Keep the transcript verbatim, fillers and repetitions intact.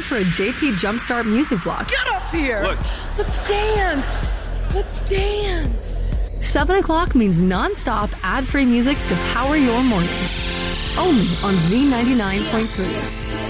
for a J P Jumpstart music block. Get up here! Look. Let's dance! Let's dance! seven o'clock means non-stop ad-free music to power your morning. Only on Z ninety-nine point three.